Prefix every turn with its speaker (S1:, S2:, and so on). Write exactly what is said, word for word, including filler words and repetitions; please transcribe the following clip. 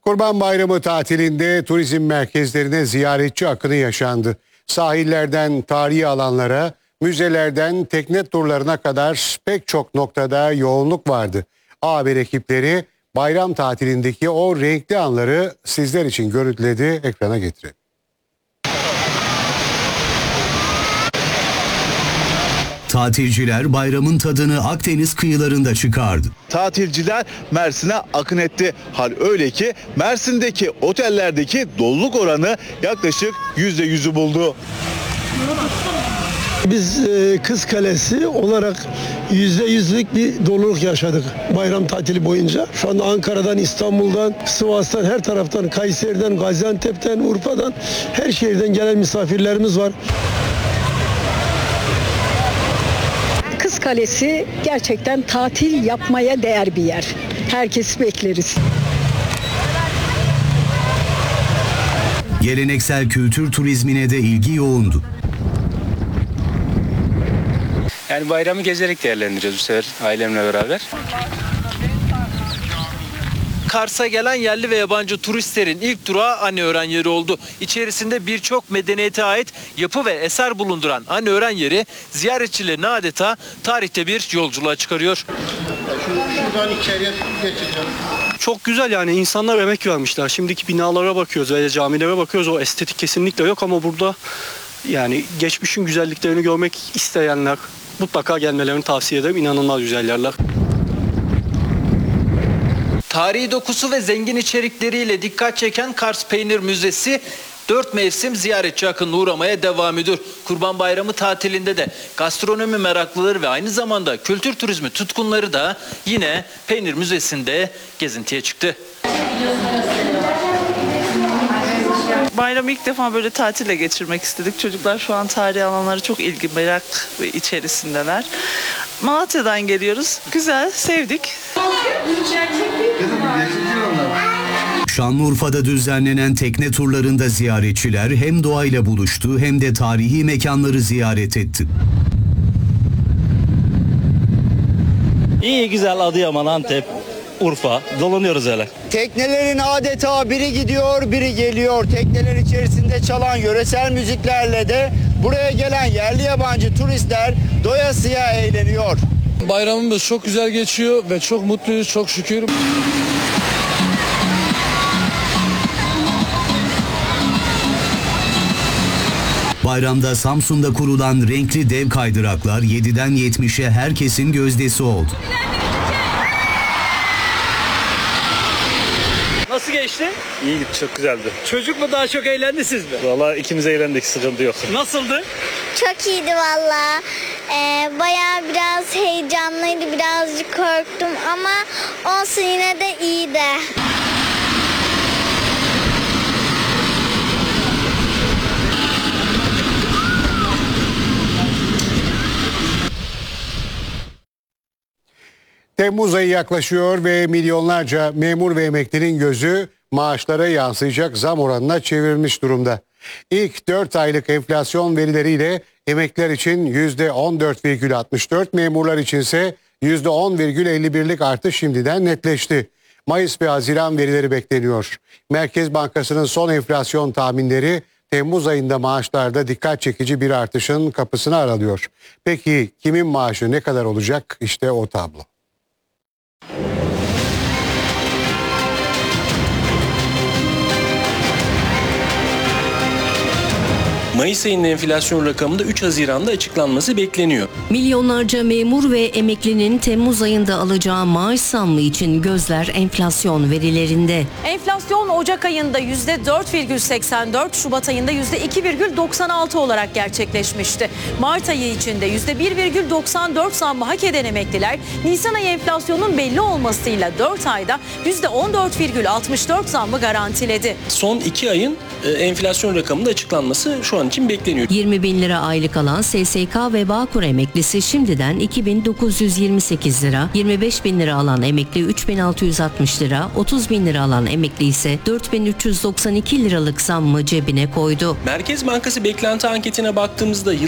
S1: Kurban Bayramı tatilinde turizm merkezlerine ziyaretçi akını yaşandı. Sahillerden tarihi alanlara, müzelerden tekne turlarına kadar pek çok noktada yoğunluk vardı. A Haber ekipleri bayram tatilindeki o renkli anları sizler için görüntüledi, ekrana getirelim.
S2: Tatilciler bayramın tadını Akdeniz kıyılarında çıkardı.
S3: Tatilciler Mersin'e akın etti. Hal öyle ki Mersin'deki otellerdeki doluluk oranı yaklaşık yüzde yüzü buldu.
S4: Biz e, Kız Kalesi olarak yüzde yüzlük bir doluluk yaşadık bayram tatili boyunca. Şu anda Ankara'dan, İstanbul'dan, Sivas'tan, her taraftan, Kayseri'den, Gaziantep'ten, Urfa'dan, her şehirden gelen misafirlerimiz var.
S5: Kız Kalesi gerçekten tatil yapmaya değer bir yer. Herkesi bekleriz.
S2: Geleneksel kültür turizmine de ilgi yoğundu.
S6: Yani bayramı gezerek değerlendireceğiz bu sefer ailemle beraber.
S7: Kars'a gelen yerli ve yabancı turistlerin ilk durağı Anneören yeri oldu. İçerisinde birçok medeniyete ait yapı ve eser bulunduran Anneören yeri ziyaretçilerini adeta tarihte bir yolculuğa çıkarıyor.
S8: Şuradan içeriye geçeceğim.
S9: Çok güzel, yani insanlar emek vermişler. Şimdiki binalara bakıyoruz veya camilere bakıyoruz, o estetik kesinlikle yok ama burada yani geçmişin güzelliklerini görmek isteyenler mutlaka gelmelerini tavsiye ederim. İnanılmaz güzel yerler.
S7: Tarihi dokusu ve zengin içerikleriyle dikkat çeken Kars Peynir Müzesi dört mevsim ziyaretçi akınına uğramaya devam ediyor. Kurban Bayramı tatilinde de gastronomi meraklıları ve aynı zamanda kültür turizmi tutkunları da yine Peynir Müzesi'nde gezintiye çıktı.
S10: Bayramı ilk defa böyle tatile geçirmek istedik. Çocuklar şu an tarihi alanlara çok ilgi, merak içerisindeler. Malatya'dan geliyoruz. Güzel, sevdik.
S2: Şanlıurfa'da düzenlenen tekne turlarında ziyaretçiler hem doğayla buluştu hem de tarihi mekanları ziyaret etti.
S11: İyi güzel Adıyaman, Antep, Urfa dolanıyoruz öyle.
S12: Teknelerin adeta biri gidiyor biri geliyor. Tekneler içerisinde çalan yöresel müziklerle de buraya gelen yerli yabancı turistler doyasıya eğleniyor.
S13: Bayramımız çok güzel geçiyor ve çok mutluyuz, çok şükür.
S2: Bayramda Samsun'da kurulan renkli dev kaydıraklar yediden yetmişe herkesin gözdesi oldu.
S9: Nasıl geçti?
S11: İyi, çok güzeldi.
S9: Çocuk mu daha çok eğlendi, siz mi?
S11: Vallahi ikimiz eğlendik, sıkıntı yok.
S9: Nasıldı?
S14: Çok iyiydi valla. Ee, bayağı biraz heyecanlıydı, birazcık korktum ama olsun, yine de iyiydi.
S1: Temmuz ayı yaklaşıyor ve milyonlarca memur ve emeklinin gözü maaşlara yansıyacak zam oranına çevrilmiş durumda. İlk dört aylık enflasyon verileriyle emekliler için yüzde on dört virgül altmış dört, memurlar içinse yüzde on virgül elli birlik artış şimdiden netleşti. Mayıs ve Haziran verileri bekleniyor. Merkez Bankası'nın son enflasyon tahminleri Temmuz ayında maaşlarda dikkat çekici bir artışın kapısını aralıyor. Peki kimin maaşı ne kadar olacak? İşte o tablo.
S15: Mayıs ayının enflasyon rakamında üç Haziran'da açıklanması bekleniyor.
S16: Milyonlarca memur ve emeklinin Temmuz ayında alacağı maaş zammı için gözler enflasyon verilerinde.
S17: Enflasyon Ocak ayında yüzde dört virgül seksen dört, Şubat ayında yüzde iki virgül doksan altı olarak gerçekleşmişti. Mart ayı içinde yüzde bir virgül doksan dört zammı hak eden emekliler, Nisan ayı enflasyonun belli olmasıyla dört ayda yüzde on dört virgül altmış dört zammı garantiledi.
S15: Son iki ayın enflasyon rakamında açıklanması şu an için bekleniyor.
S16: yirmi bin lira aylık alan S S K ve Bağkur emeklisi şimdiden iki bin dokuz yüz yirmi sekiz lira, yirmi beş bin lira alan emekli üç bin altı yüz altmış lira, otuz bin lira alan emekli ise dört bin üç yüz doksan iki liralık zammı cebine koydu.
S15: Merkez Bankası beklenti anketine baktığımızda